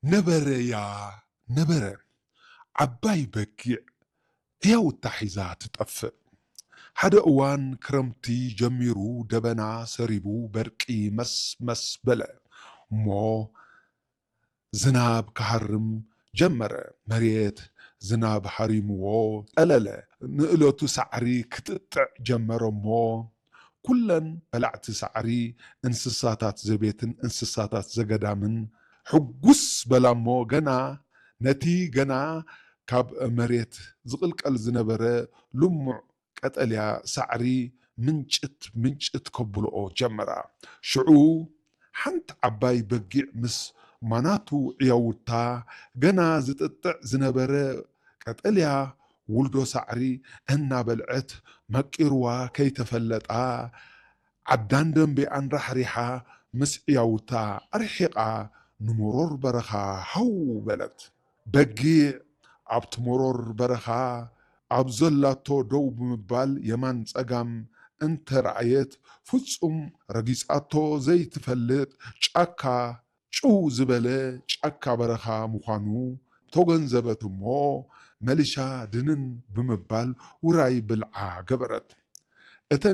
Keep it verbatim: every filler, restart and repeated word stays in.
ነበረ ያ ነበረ ዓባይ በጊዕ ሕያውታ ሒዛ ትጠፍእ ሓደ እዋን ክረምቲ ጀሚሩ ደበና ሰሪቡ በርቂ መስ መስ በለ እሞ ዝናብ ክሃርም ጀመረ መሬት ዝናብ ሃሪምዎ ጠለለ ንእለቱ ሳዕሪ ክትጥዕ ጀመረ እሞ ኩለን በላዕቲ ሳዕሪ እንስሳታት ዘቤትን እንስሳታት ዘገዳምን ሕጉስ በላ እሞ ገና ነቲ ገና ካብ መሬት ዝቕልቀል ዝነበረ ልሙዕ ቀጠልያ ሳዕሪ ምንጭት ምንጭት ከብልኦ ጀመራ ሽዑ ሓንቲ ዓባይ በጊዕ ምስ ማናቱ ዕያውታ ገና ዝጥጥዕ ዝነበረ ቀጠልያ ውልዶ ሳዕሪ እናበልዐት መቂርዋ ከይተፈለጣ ዓዳን ደንቢኣን ራሕሪሓ ምስ ዕያውታ ኣርሒቓ ንሞሮር በረኻ ሃው በለት በጊዕ ኣብቲ ሞሮር በረኻ ኣብ ዘላቶ ደው ብምባል የማን ፀጋም እንተረኣየት ፍጹም ረጊፃቶ ዘይትፈልጥ ጫካ ጭው ዝበለ ጫካ በረኻ ምዃኑ ተገንዘበት እሞ መሊሻ ድንን ብምባል ውራይ ብልዓ ገበረት